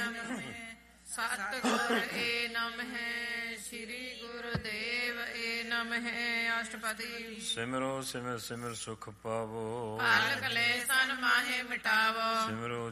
ਸਤਿਗੁਰ ਏ ਨਮਹਿ। ਸ੍ਰੀ ਗੁਰੁਦੇਵ ਏ ਨਮਹਿ। ਅਸ਼ਟਪਦੀ। ਸਿਮਰੋ ਸਿਮਰ ਸਿਮਰ ਸੁਖ ਪਾਵੋ। ਫਲ ਕਲੇਸ਼ਾਂ ਮਾਹੇ ਮਿਟਾਵੋ। ਸਿਮਰੋ